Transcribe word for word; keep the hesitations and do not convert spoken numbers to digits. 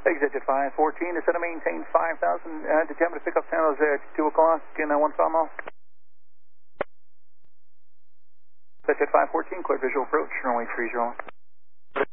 Exit five fourteen, descend to maintain five thousand, uh, determine to pick up channels at two o'clock in uh, one five mile. Exit five fourteen, clear visual approach, runway three zero.